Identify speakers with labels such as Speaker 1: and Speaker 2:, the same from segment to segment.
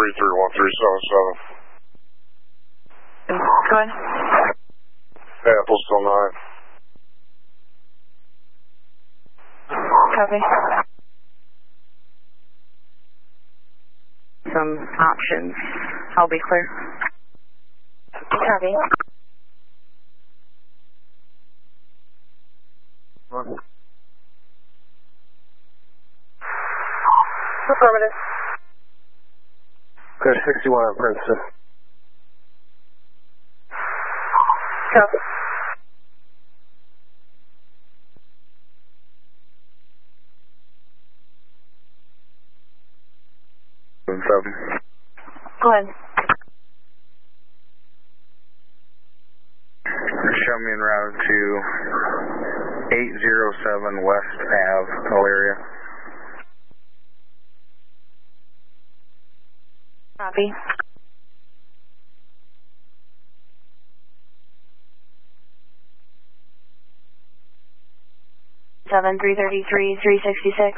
Speaker 1: Go ahead.
Speaker 2: Apple's still 9.
Speaker 1: Copy. Some options. I'll be clear. Copy. Affirmative.
Speaker 2: Clear 61 on Princeton.
Speaker 1: Copy. Go ahead.
Speaker 2: Show me en route to 807 West Ave, Elyria.
Speaker 1: Copy. Seven 333 366.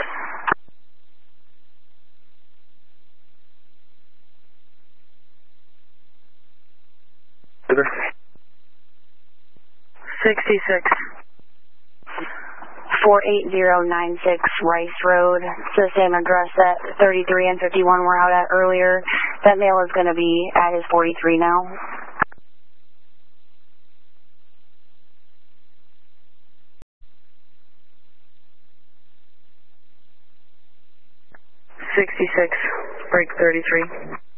Speaker 2: Either.
Speaker 1: 66. 48096 Rice Road. It's the same address that 33 and 51 were out at earlier. That male is going to be at his 43 now. '66, break 33.